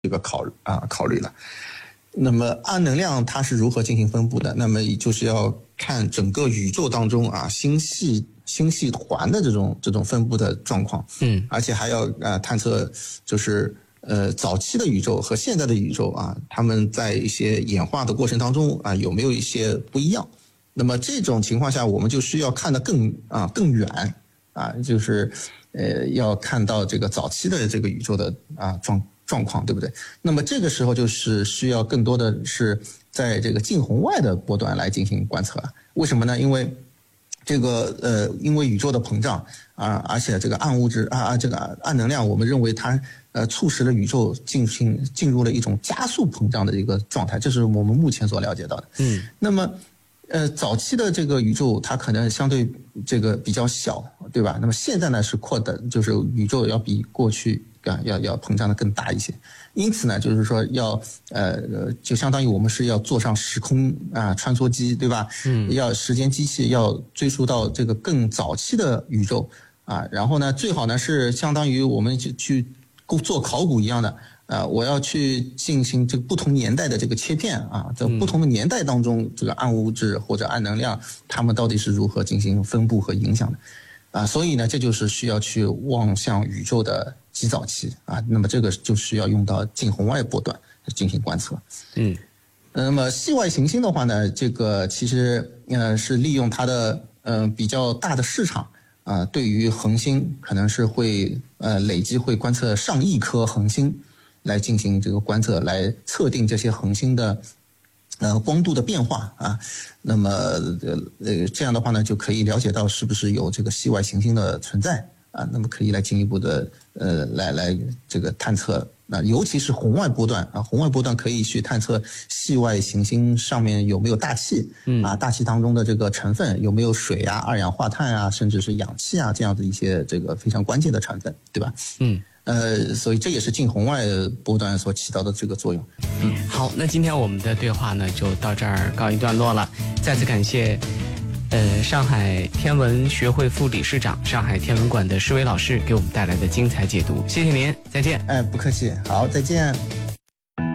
考虑了。那么暗能量它是如何进行分布的？那么就是要看整个宇宙当中星系团的这种分布的状况，而且还要探测就是早期的宇宙和现在的宇宙它们在一些演化的过程当中有没有一些不一样？那么这种情况下，我们就需要看得更远就是要看到这个早期的这个宇宙的状况，对不对？那么这个时候就是需要更多的是在这个近红外的波段来进行观测了。为什么呢？因为这个因为宇宙的膨胀而且这个暗物质这个暗能量，我们认为它促使了宇宙进入了一种加速膨胀的一个状态，这是我们目前所了解到的。那么早期的这个宇宙它可能相对这个比较小，对吧？那么现在呢是就是宇宙要比过去要膨胀的更大一些，因此呢，就是说就相当于我们是要坐上时空穿梭机，对吧？要时间机器要追溯到这个更早期的宇宙然后呢，最好呢是相当于我们去做考古一样的我要去进行这个不同年代的这个切片在不同的年代当中，这个暗物质或者暗能量，它们到底是如何进行分布和影响的所以呢，这就是需要去望向宇宙的极早期那么这个就需要用到近红外波段进行观测。那么系外行星的话呢，这个其实是利用它的比较大的市场对于恒星可能是会累计会观测上亿颗恒星来进行这个观测，来测定这些恒星的光度的变化那么这样的话呢，就可以了解到是不是有这个系外行星的存在那么可以来进一步的来这个探测尤其是红外波段红外波段可以去探测系外行星上面有没有大气大气当中的这个成分有没有水二氧化碳甚至是氧气这样的一些这个非常关键的成分，对吧？所以这也是近红外波段所起到的这个作用。 好，那今天我们的对话呢就到这儿告一段落了。再次感谢上海天文学会副理事长、上海天文馆的施伟老师给我们带来的精彩解读，谢谢您，再见。 不客气，好，再见。